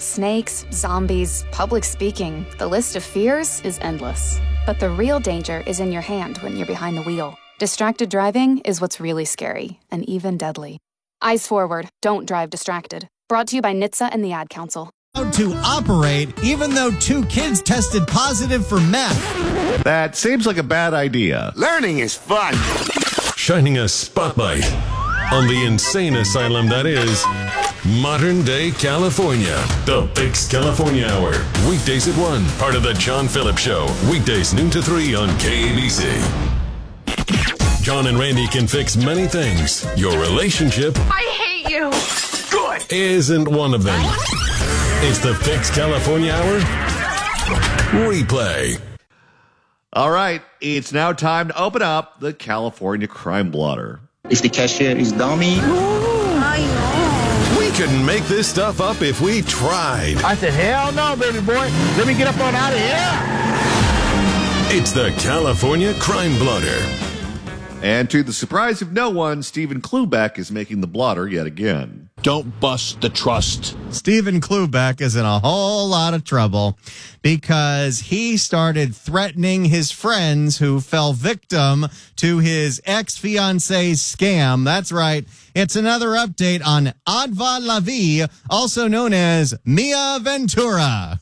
Snakes, zombies, public speaking. The list of fears is endless. But the real danger is in your hand when you're behind the wheel. Distracted driving is what's really scary and even deadly. Eyes forward. Don't drive distracted. Brought to you by NHTSA and the Ad Council. To operate even though 2 kids tested positive for meth. That seems like a bad idea. Learning is fun. Shining a spotlight on the insane asylum that is modern day California. The Fix California Hour. Weekdays at 1. Part of the John Phillips Show. Weekdays noon to 3 on KABC. John and Randy can fix many things. Your relationship, I hate you. Good. isn't one of them. It's the Fix California Hour replay. All right, it's now time to open up the California Crime Blotter. If the cashier is dummy. We couldn't make this stuff up if we tried. I said, hell no, baby boy. Let me get up on out of here. It's the California Crime Blotter. And to the surprise of no one, Stephen Klubeck is making the blotter yet again. Don't bust the trust. Stephen Klubeck is in a whole lot of trouble because he started threatening his friends who fell victim to his ex-fiance's scam. That's right. It's another update on Adva Lavi, also known as Mia Ventura.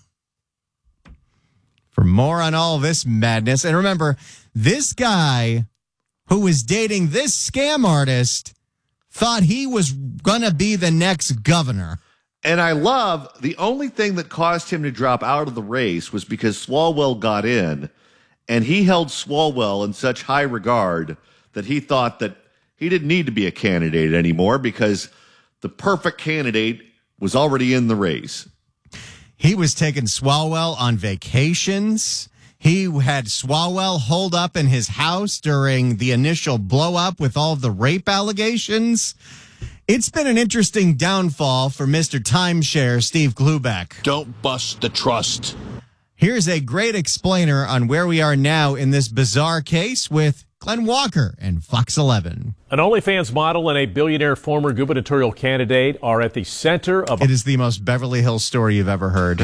For more on all this madness, and remember, this guy who was dating this scam artist thought he was going to be the next governor. And I love the only thing that caused him to drop out of the race was because Swalwell got in, and he held Swalwell in such high regard that he thought that he didn't need to be a candidate anymore because the perfect candidate was already in the race. He was taking Swalwell on vacations. He had Swalwell holed up in his house during the initial blow up with all of the rape allegations. It's been an interesting downfall for Mr. Timeshare, Steve Klubeck. Don't bust the trust. Here's a great explainer on where we are now in this bizarre case with Glenn Walker and Fox 11. An OnlyFans model and a billionaire former gubernatorial candidate are at the center of... It is the most Beverly Hills story you've ever heard.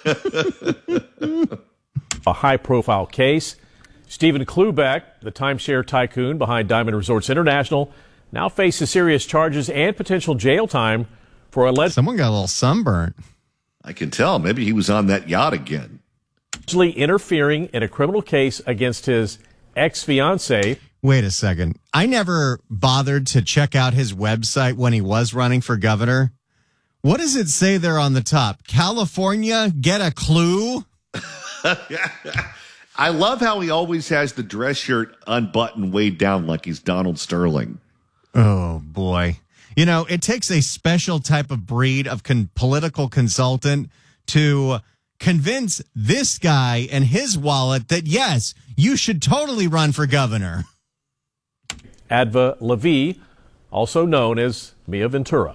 a high-profile case. Stephen Klubeck, the timeshare tycoon behind Diamond Resorts International, now faces serious charges and potential jail time for allegedly... Someone got a little sunburnt. I can tell. Maybe he was on that yacht again. ...interfering in a criminal case against his ex-fiancée. Wait a second. I never bothered to check out his website when he was running for governor. What does it say there on the top? California, get a clue? I love how he always has the dress shirt unbuttoned way down like he's Donald Sterling. Oh, boy. You know, it takes a special type of breed of political consultant to convince this guy and his wallet that, yes, you should totally run for governor. Adva Lavi, also known as Mia Ventura.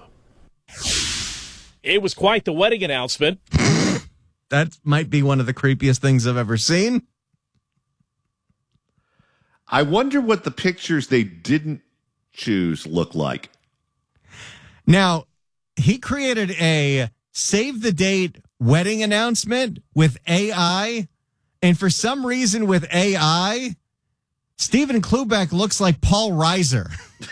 It was quite the wedding announcement. That might be one of the creepiest things I've ever seen. I wonder what the pictures they didn't choose look like. Now, he created a save the date wedding announcement with AI. And for some reason with AI, Stephen Klubeck looks like Paul Reiser.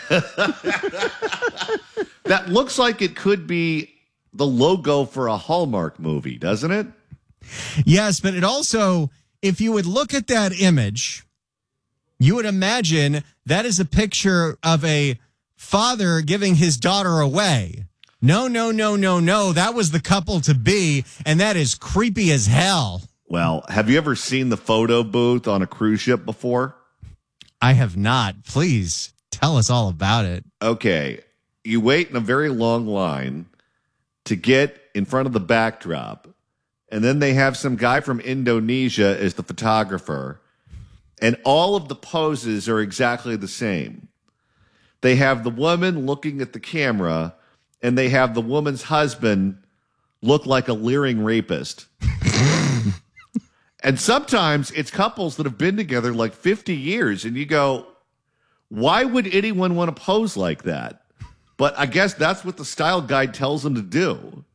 That looks like it could be the logo for a Hallmark movie, doesn't it? Yes, but it also, if you would look at that image, you would imagine that is a picture of a father giving his daughter away. No. That was the couple to be, and that is creepy as hell. Well, have you ever seen the photo booth on a cruise ship before? I have not. Please tell us all about it. Okay. You wait in a very long line to get in front of the backdrop. And then they have some guy from Indonesia as the photographer. And all of the poses are exactly the same. They have the woman looking at the camera, and they have the woman's husband look like a leering rapist. And sometimes it's couples that have been together like 50 years, and you go, why would anyone want to pose like that? But I guess that's what the style guide tells them to do.